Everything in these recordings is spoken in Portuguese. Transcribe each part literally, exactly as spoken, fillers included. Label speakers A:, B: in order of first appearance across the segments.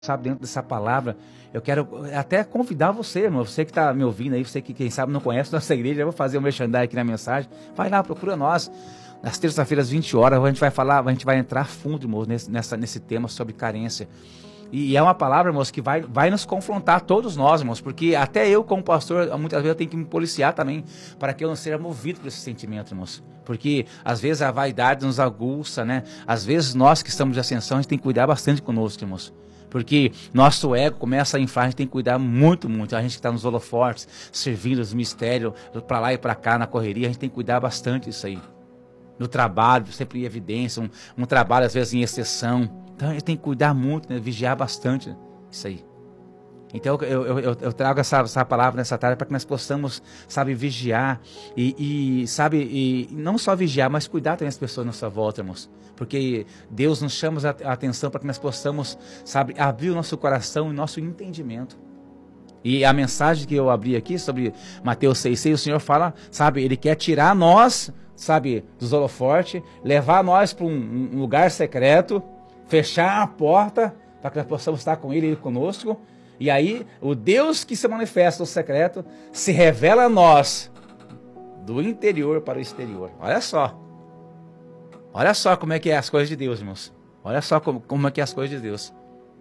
A: sabe, dentro dessa palavra, eu quero até convidar você, irmão, você que está me ouvindo aí, você que quem sabe não conhece nossa igreja, eu vou fazer um merchandising aqui na mensagem, vai lá, procura nós, nas terças-feiras, vinte horas, a gente vai falar, a gente vai entrar fundo, irmão, nesse, nessa, nesse tema sobre carência, e é uma palavra, irmãos, que vai, vai nos confrontar, todos nós, irmãos, porque até eu, como pastor, muitas vezes eu tenho que me policiar também, para que eu não seja movido por esse sentimento, irmãos, porque às vezes a vaidade nos aguça, né, às vezes nós que estamos de ascensão, a gente tem que cuidar bastante conosco, irmãos, porque nosso ego começa a inflar, a gente tem que cuidar muito, muito. A gente que está nos holofortes, servindo os mistérios, para lá e para cá, na correria, a gente tem que cuidar bastante disso aí. No trabalho, sempre em evidência, um, um trabalho às vezes em exceção. Então a gente tem que cuidar muito, né? Vigiar bastante isso aí. Então eu, eu, eu, eu trago essa, essa palavra nessa tarde para que nós possamos, sabe, vigiar e, e sabe, e não só vigiar, mas cuidar também das pessoas à nossa volta, irmãos. Porque Deus nos chama a atenção para que nós possamos, sabe, abrir o nosso coração e nosso entendimento. E a mensagem que eu abri aqui sobre Mateus seis seis, o Senhor fala, sabe, Ele quer tirar nós, sabe, dos holofortes, levar nós para um, um lugar secreto, fechar a porta para que nós possamos estar com Ele e Ele conosco. E aí, o Deus que se manifesta no secreto, se revela a nós, do interior para o exterior. Olha só. Olha só como é que é as coisas de Deus, irmãos. Olha só como, como é que é as coisas de Deus.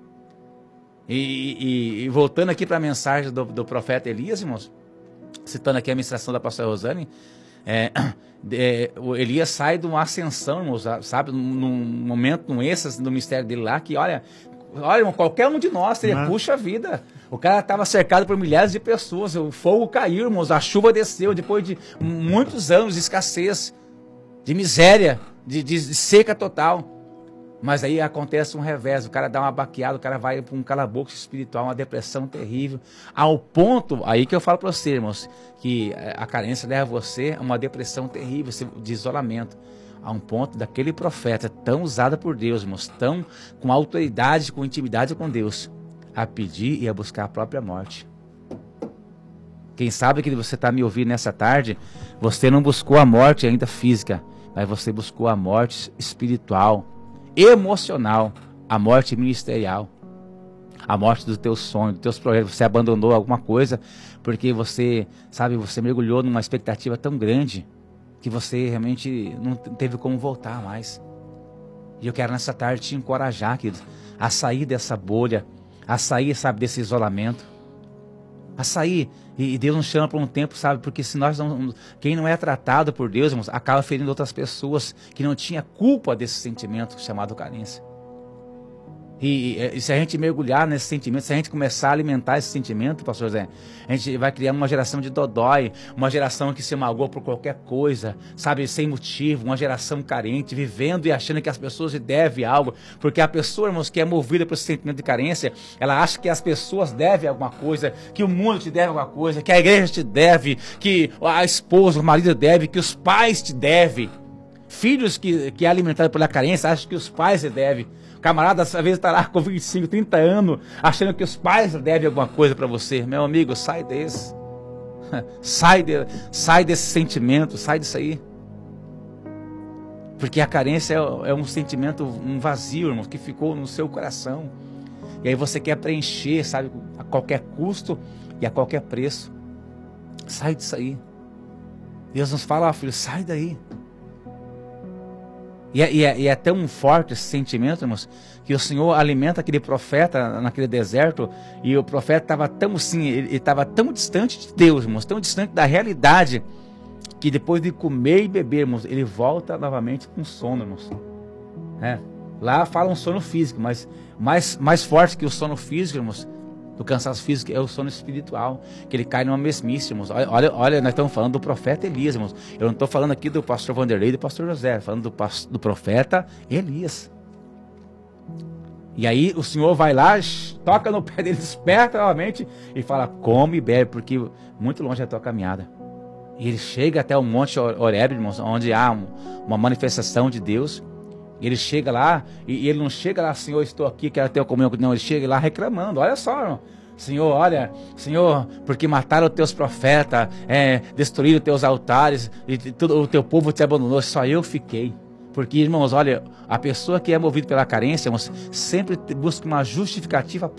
A: E, e, e voltando aqui para a mensagem do, do profeta Elias, irmãos, citando aqui a ministração da pastora Rosane, é, é, o Elias sai de uma ascensão, irmãos, sabe, num momento, num êxtase do mistério dele lá, que olha... Olha, irmão, qualquer um de nós teria, puxa vida. O cara estava cercado por milhares de pessoas, o fogo caiu, irmãos, a chuva desceu depois de muitos anos de escassez, de miséria, de, de, de seca total. Mas aí acontece um revés, o cara dá uma baqueada, o cara vai para um calabouço espiritual, uma depressão terrível, ao ponto, aí que eu falo para você, irmãos, que a carência leva você a uma depressão terrível, de isolamento. A um ponto daquele profeta tão usado por Deus, irmãos, tão com autoridade, com intimidade com Deus, a pedir e a buscar a própria morte. Quem sabe que você está me ouvindo nessa tarde, você não buscou a morte ainda física, mas você buscou a morte espiritual, emocional, a morte ministerial, a morte dos teus sonhos, dos teus projetos. Você abandonou alguma coisa porque você, sabe, você mergulhou numa expectativa tão grande que você realmente não teve como voltar mais. E eu quero nessa tarde te encorajar, querido, a sair dessa bolha, a sair, sabe, desse isolamento, a sair, e Deus nos chama para um tempo, sabe, porque se nós não, quem não é tratado por Deus, irmãos, acaba ferindo outras pessoas que não tinha culpa desse sentimento chamado carência. E, e se a gente mergulhar nesse sentimento, se a gente começar a alimentar esse sentimento, pastor Zé, a gente vai criar uma geração de dodói, uma geração que se magoa por qualquer coisa, sabe, sem motivo, uma geração carente, vivendo e achando que as pessoas lhe devem algo, porque a pessoa, irmãos, que é movida por esse sentimento de carência, ela acha que as pessoas devem alguma coisa, que o mundo te deve alguma coisa, que a igreja te deve, que a esposa, o marido deve, que os pais te devem. Filhos que, que é alimentado pela carência acham que os pais lhe devem. Camarada, às vezes está lá com vinte e cinco, trinta anos, achando que os pais devem alguma coisa para você. Meu amigo, sai desse. Sai, de, sai desse sentimento, sai disso aí. Porque a carência é, é um sentimento, um vazio, irmão, que ficou no seu coração. E aí você quer preencher, sabe, a qualquer custo e a qualquer preço. Sai disso aí. Deus nos fala, ó, filho, sai daí. E é, e, é, e é tão forte esse sentimento, irmãos, que o Senhor alimenta aquele profeta naquele deserto, e o profeta estava tão assim, ele estava tão distante de Deus, irmãos, tão distante da realidade, que depois de comer e beber, irmãos, ele volta novamente com sono, irmãos. É, lá fala um sono físico, mas mais, mais forte que o sono físico, irmãos, do cansaço físico, é o sono espiritual, que ele cai numa mesmice, irmãos. Olha, olha, olha, nós estamos falando do profeta Elias, irmãos. Eu não estou falando aqui do pastor Vanderlei e do pastor José, falando do, do profeta Elias. E aí o Senhor vai lá, toca no pé dele, desperta novamente e fala, come e bebe, porque muito longe é a tua caminhada. E ele chega até o monte Horebe, irmãos, onde há um, uma manifestação de Deus. Ele chega lá, e ele não chega lá, Senhor, estou aqui, quero ter uma comunhão. Não, ele chega lá reclamando, olha só, irmão. Senhor, olha, Senhor, porque mataram os teus profetas, é, destruíram os teus altares, e tudo, o teu povo te abandonou, só eu fiquei. Porque, irmãos, olha, a pessoa que é movida pela carência, irmãos, sempre busca uma justificativa